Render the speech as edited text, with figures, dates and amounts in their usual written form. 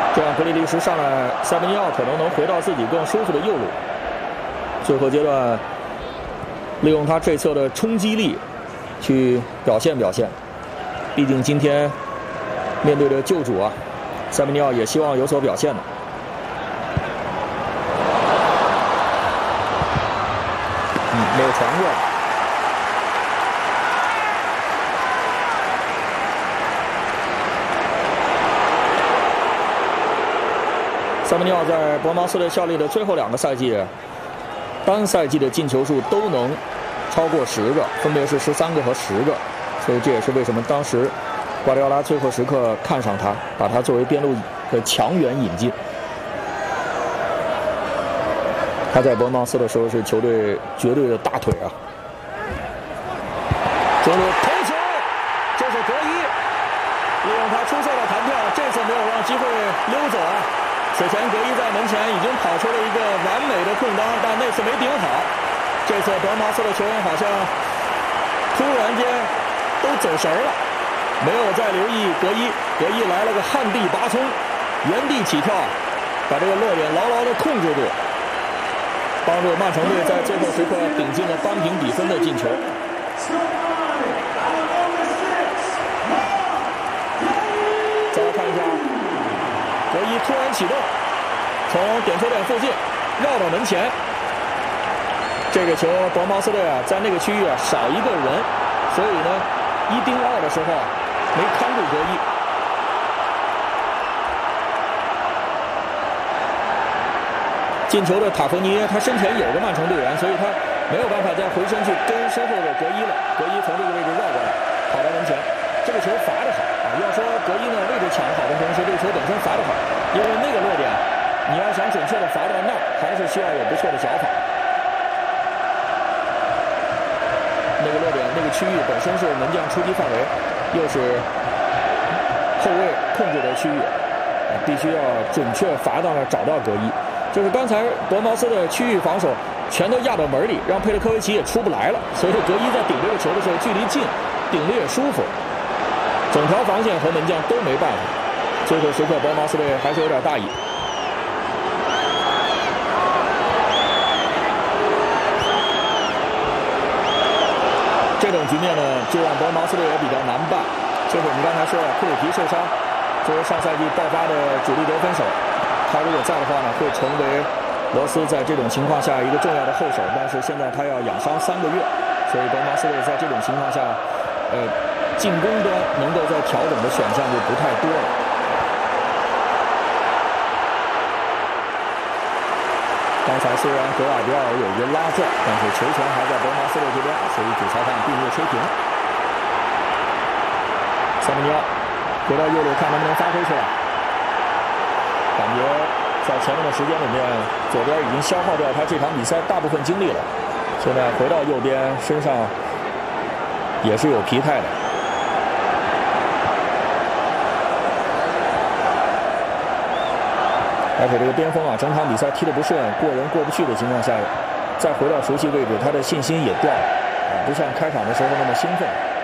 这样格里利什上来，塞梅尼奥可能能回到自己更舒服的右路。最后阶段，利用他这侧的冲击力去表现。毕竟今天面对着旧主啊，塞梅尼奥也希望有所表现的。没有传过。塞梅尼奥在博茅斯队效力的最后2个赛季，单赛季的进球数都能超过10个，分别是13个和10个，所以这也是为什么当时瓜迪奥拉最后时刻看上他，把他作为边路的强援引进。他在博茅斯的时候是球队绝对的大腿啊！中路头球，这是格伊，利用他出色的弹跳，这次没有让机会溜走啊！此前格伊在门前已经跑出了一个完美的空当，但那次没顶好。这次博茅斯的球员好像突然间都走神了，没有再留意格伊。格伊来了个旱地拔葱，原地起跳，把这个落点牢牢地控制住，帮助曼城队在最后时刻顶进了扳平比分的进球。再来看一下，格伊突然启动，从点球点附近绕到门前。这个球博茅斯队啊，在那个区域啊少一个人，所以呢1盯2的时候没看住格伊。进球的塔弗尼，他身前有个曼城队员，所以他没有办法再回身去跟身后的格伊了。格伊从这个位置绕过来，跑到门前。这个球罚得好啊！要说格伊呢位置抢好的同时，这个球本身罚得好，因为那个落点，你要想准确的罚到那儿，还是需要有不错的脚法。那个落点，那个区域本身是门将出击范围，又是后卫控制的区域，必须要准确罚到那儿，找到格伊。就是刚才博茅斯的区域防守全都压到门里，让佩列科维奇也出不来了，所以格伊在顶这个球的时候距离近，顶得也舒服，整条防线和门将都没办法。最后时刻博茅斯队还是有点大意。这种局面呢，就让博茅斯队也比较难办。就是我们刚才说了，库里皮受伤，作为上赛季爆发的主力得分手，他如果在的话呢，会成为罗斯在这种情况下一个重要的后手。但是现在他要养伤3个月，所以博茅斯队在这种情况下，进攻端能够在调整的选项就不太多了。刚才虽然格瓦迪奥尔有一个拉拽，但是球权还在博茅斯队这边，所以主裁判并没有吹平。塞梅尼奥回到右路，看能不能发挥出来。感觉在前面的时间里面，左边已经消耗掉他这场比赛大部分精力了。现在回到右边，身上也是有疲态的。而且这个边锋啊，整场比赛踢得不顺，过人过不去的情况下，再回到熟悉位置，他的信心也掉了，不像开场的时候那么兴奋。